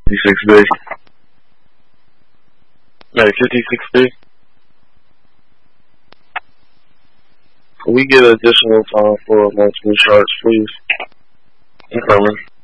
56B. Hey, 56B. Can we get additional time for multiple sharks, please? Confirming.